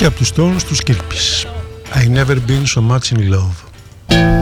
και από τους Stones τους Kilpis. I never been so much in love.